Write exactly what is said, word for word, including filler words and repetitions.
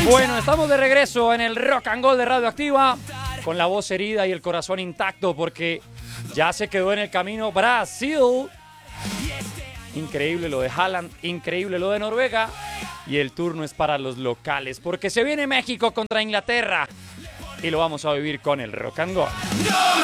Bueno, estamos de regreso en el Rock and Gold de Radioactiva, con la voz herida y el corazón intacto, porque ya se quedó en el camino Brasil. Increíble lo de Haaland, increíble lo de Noruega. Y el turno es para los locales, porque se viene México contra Inglaterra. Y lo vamos a vivir con el Rock and Gold.